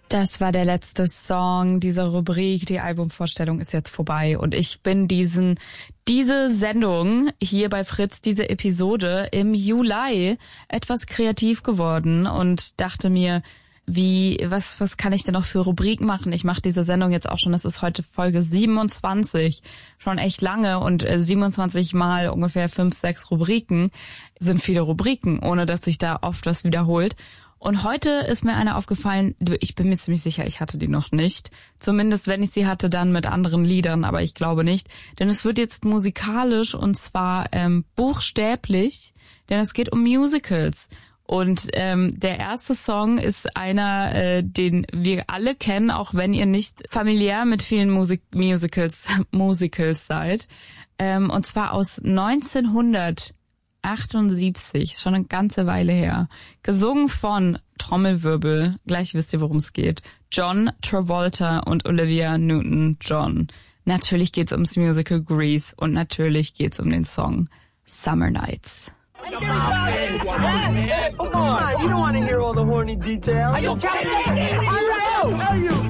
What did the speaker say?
Das war der letzte Song dieser Rubrik. Die Albumvorstellung ist jetzt vorbei und ich bin diese Sendung hier bei Fritz, diese Episode im Juli etwas kreativ geworden und dachte mir, was kann ich denn noch für Rubriken machen? Ich mache diese Sendung jetzt auch schon, das ist heute Folge 27, schon echt lange und 27 mal ungefähr 5, 6 Rubriken sind viele Rubriken, ohne dass sich da oft was wiederholt. Und heute ist mir eine aufgefallen, ich bin mir ziemlich sicher, ich hatte die noch nicht. Zumindest, wenn ich sie hatte, dann mit anderen Liedern, aber ich glaube nicht. Denn es wird jetzt musikalisch und zwar buchstäblich, denn es geht um Musicals. Und der erste Song ist einer, den wir alle kennen, auch wenn ihr nicht familiär mit vielen Musicals seid. Und zwar aus 1978, schon eine ganze Weile her. Gesungen von, Trommelwirbel, gleich wisst ihr, worum es geht, John Travolta und Olivia Newton-John. Natürlich geht's ums Musical Grease und natürlich geht's um den Song Summer Nights. Come on, you don't want to hear all the horny details.